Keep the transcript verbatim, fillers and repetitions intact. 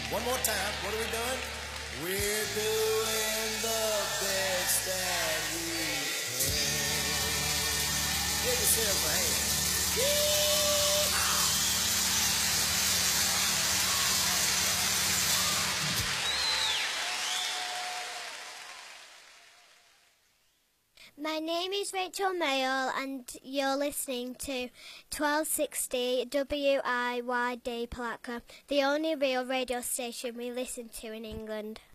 One more time. What are we doing? We're doing the best that we can. Give yourself a hand. My name is Rachel Mayle and you're listening to twelve sixty W I Y D Palatka, the only real radio station we listen to in England.